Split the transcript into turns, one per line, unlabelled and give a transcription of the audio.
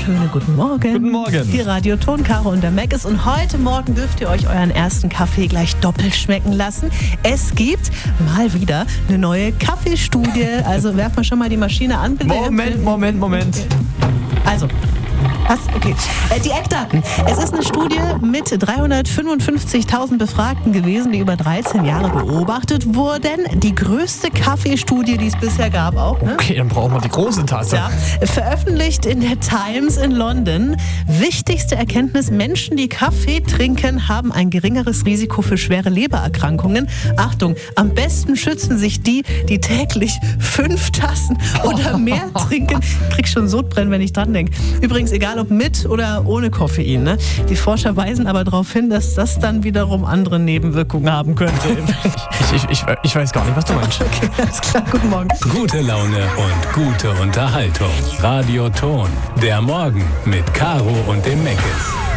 wunderschönen guten Morgen.
Guten Morgen.
Die Radioton, Caro und der Meckes. Und heute Morgen dürft ihr euch euren ersten Kaffee gleich doppelt schmecken lassen. Es gibt mal wieder eine neue Kaffeestudie. Also werft mal schon mal die Maschine an, bitte.
Moment.
Also, was? Okay. Die Eckdaten. Es ist eine Studie mit 355.000 Befragten gewesen, die über 13 Jahre beobachtet wurden. Die größte Kaffeestudie, die es bisher gab auch. Ne?
Okay, dann brauchen wir die große Tasse.
Ja, veröffentlicht in der Times in London. Wichtigste Erkenntnis: Menschen, die Kaffee trinken, haben ein geringeres Risiko für schwere Lebererkrankungen. Achtung, am besten schützen sich die täglich 5 Tassen oder mehr trinken. Ich krieg schon Sodbrennen, wenn ich dran denke. Übrigens, egal ob mit oder ohne Koffein. Ne? Die Forscher weisen aber darauf hin, dass das dann wiederum andere Nebenwirkungen haben könnte.
Ich weiß gar nicht, was du meinst.
Okay, alles klar. Guten Morgen.
Gute Laune und gute Unterhaltung. Radioton. Der Morgen mit Caro und dem Meckes.